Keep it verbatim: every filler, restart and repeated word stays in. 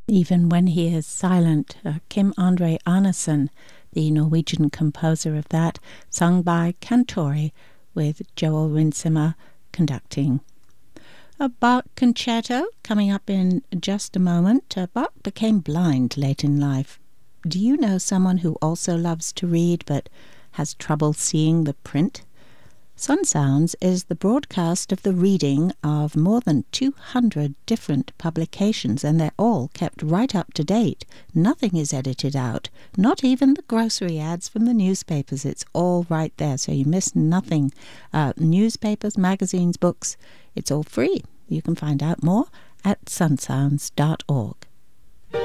Even When He Is Silent, uh, Kim André Arnesen, the Norwegian composer of that, sung by Cantori with Joel Rinsimer conducting. A Bach concerto coming up in just a moment. Uh, Bach became blind late in life. Do you know someone who also loves to read but has trouble seeing the print? Sun Sounds is the broadcast of the reading of more than two hundred different publications, and they're all kept right up to date. Nothing is edited out, not even the grocery ads from the newspapers. It's all right there, so you miss nothing. Uh, newspapers, magazines, books, it's all free. You can find out more at sun sounds dot org.